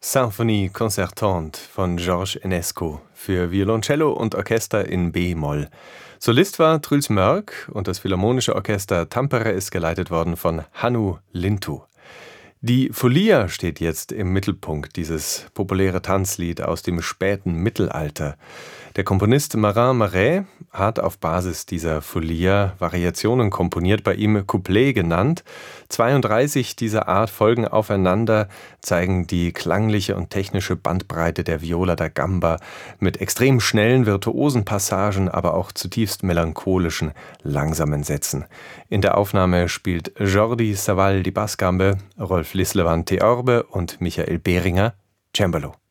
Symphonie concertante von Georges Enescu für Violoncello und Orchester in B-Moll. Solist war Truls Mörk und das Philharmonische Orchester Tampere ist geleitet worden von Hannu Lintu. Die Folia steht jetzt im Mittelpunkt, dieses populäre Tanzlied aus dem späten Mittelalter. Der Komponist Marin Marais hat auf Basis dieser Folia Variationen komponiert, bei ihm Couplet genannt. 32 dieser Art folgen aufeinander, zeigen die klangliche und technische Bandbreite der Viola da Gamba mit extrem schnellen, virtuosen Passagen, aber auch zutiefst melancholischen, langsamen Sätzen. In der Aufnahme spielt Jordi Savall die Bassgambe, Rolf Lislevant Theorbe und Michael Behringer Cembalo.